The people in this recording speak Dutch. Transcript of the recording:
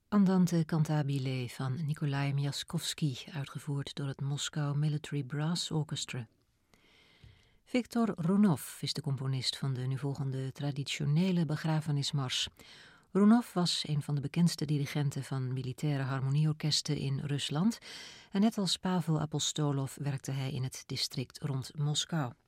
Andante cantabile van Nikolai Miaskovsky, uitgevoerd door het Moscow Military Brass Orchestra. Viktor Rounov is de componist van de nu volgende traditionele begrafenismars. Rounov was een van de bekendste dirigenten van militaire harmonieorkesten in Rusland en net als Pavel Apostolov werkte hij in het district rond Moskou.